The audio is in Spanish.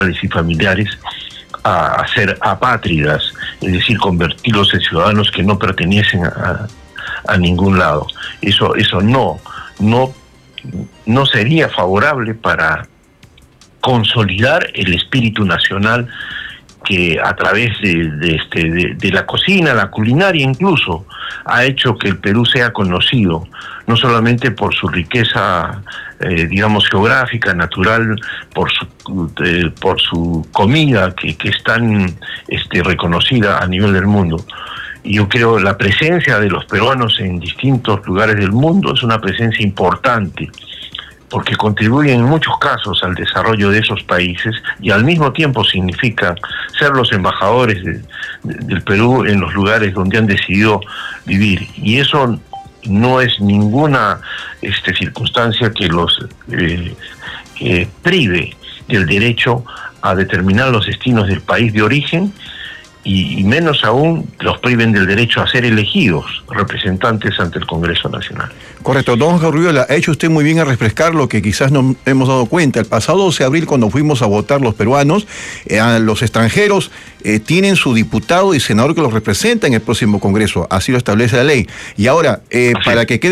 y familiares a ser apátridas, es decir, convertirlos en ciudadanos que no pertenecen a ningún lado. Eso no sería favorable para consolidar el espíritu nacional que a través de la cocina, la culinaria incluso, ha hecho que el Perú sea conocido, no solamente por su riqueza, digamos, geográfica, natural, por su comida, que es tan reconocida a nivel del mundo. Y yo creo la presencia de los peruanos en distintos lugares del mundo es una presencia importante, porque contribuyen en muchos casos al desarrollo de esos países y al mismo tiempo significan ser los embajadores del Perú en los lugares donde han decidido vivir. Y eso no es ninguna circunstancia que los prive del derecho a determinar los destinos del país de origen, y menos aún los priven del derecho a ser elegidos representantes ante el Congreso Nacional. Correcto. Don Jorge Urriola, ha hecho usted muy bien a refrescar lo que quizás no hemos dado cuenta. El pasado 12 de abril, cuando fuimos a votar los peruanos, los extranjeros tienen su diputado y senador que los representa en el próximo Congreso. Así lo establece la ley. Y ahora, para que quede